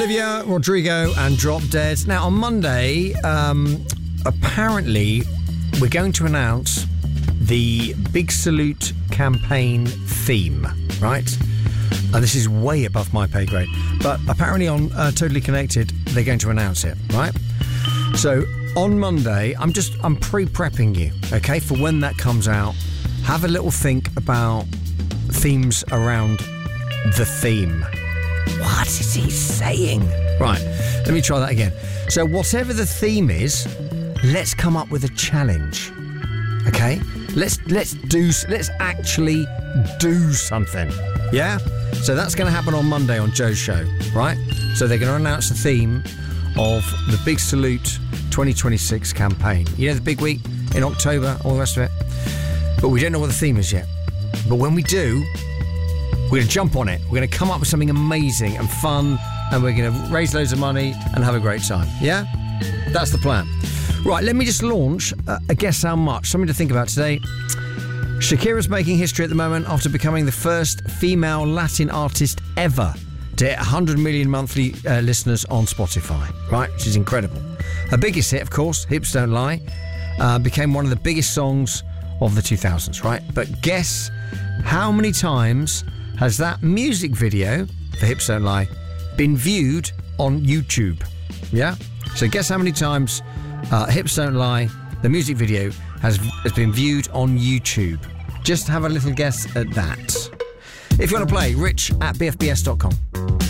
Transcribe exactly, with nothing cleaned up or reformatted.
Olivia Rodrigo and Drop Dead. Now, on Monday, um, apparently, we're going to announce the Big Salute campaign theme, right? Uh, this is way above my pay grade. But apparently on uh, Totally Connected, they're going to announce it, right? So, on Monday, I'm just, I'm pre-prepping you, okay, for when that comes out. Have a little think about themes around the theme. What is he saying? Right, let me try that again. So whatever the theme is, let's come up with a challenge. Okay? Let's let's do let's actually do something. Yeah? So that's going to happen on Monday on Joe's show, right? So they're going to announce the theme of the Big Salute twenty twenty-six campaign. You know, the big week in October, all the rest of it. But we don't know what the theme is yet. But when we do, we're going to jump on it. We're going to come up with something amazing and fun, and we're going to raise loads of money and have a great time. Yeah? That's the plan. Right, let me just launch uh, a Guess How Much. Something to think about today. Shakira's making history at the moment after becoming the first female Latin artist ever to hit one hundred million monthly uh, listeners on Spotify. Right? Which is incredible. Her biggest hit, of course, Hips Don't Lie, uh, became one of the biggest songs of the two thousands, right? But guess how many times has that music video for Hips Don't Lie been viewed on YouTube? Yeah? So guess how many times uh, Hips Don't Lie, the music video, has, has been viewed on YouTube. Just have a little guess at that. If you want to play, rich at b f b s dot com.